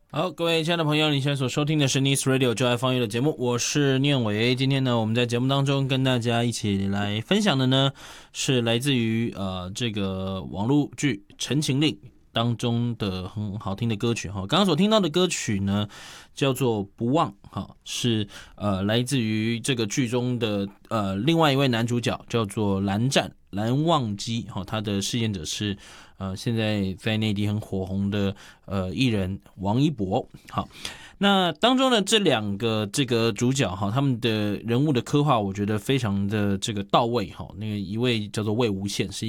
好，各位亲爱的朋友，你现在所收听的是 Nice Radio 就爱放乐的节目，我是念伟。今天呢，我们在节目当中跟大家一起来分享的呢，是来自于这个网络剧《陈情令》当中的很好听的歌曲哈。刚刚所听到的歌曲呢，叫做《不忘》哈，是来自于这个剧中的另外一位男主角，叫做蓝忘机哈，他的饰演者是现在在内地很火红的艺人王一博。好，那当中的这两个这个主角哈，他们的人物的刻画，我觉得非常的这个到位哈。那个一位叫做魏无羡，是